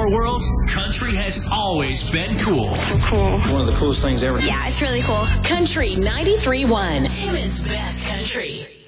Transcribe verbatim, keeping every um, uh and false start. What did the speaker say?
your world, country has always been cool. Cool. One of the coolest things ever. Yeah, it's really cool. Country ninety-three point one. Timmins Best Country.